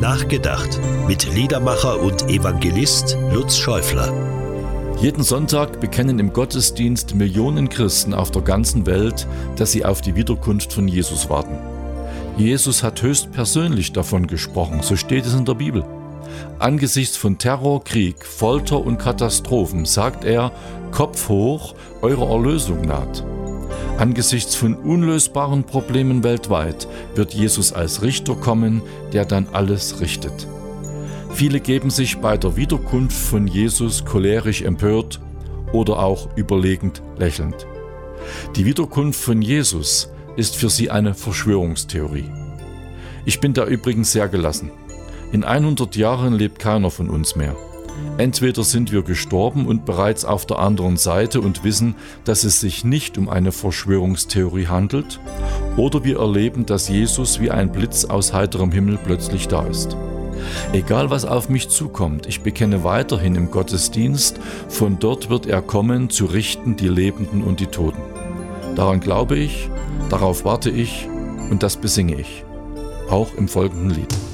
Nachgedacht mit Liedermacher und Evangelist Lutz Schäufler. Jeden Sonntag bekennen im Gottesdienst Millionen Christen auf der ganzen Welt, dass sie auf die Wiederkunft von Jesus warten. Jesus hat höchstpersönlich davon gesprochen, so steht es in der Bibel. Angesichts von Terror, Krieg, Folter und Katastrophen sagt er: Kopf hoch, eure Erlösung naht. Angesichts von unlösbaren Problemen weltweit wird Jesus als Richter kommen, der dann alles richtet. Viele geben sich bei der Wiederkunft von Jesus cholerisch empört oder auch überlegend lächelnd. Die Wiederkunft von Jesus ist für sie eine Verschwörungstheorie. Ich bin da übrigens sehr gelassen. In 100 Jahren lebt keiner von uns mehr. Entweder sind wir gestorben und bereits auf der anderen Seite und wissen, dass es sich nicht um eine Verschwörungstheorie handelt, oder wir erleben, dass Jesus wie ein Blitz aus heiterem Himmel plötzlich da ist. Egal was auf mich zukommt, ich bekenne weiterhin im Gottesdienst, von dort wird er kommen, zu richten die Lebenden und die Toten. Daran glaube ich, darauf warte ich und das besinge ich, auch im folgenden Lied.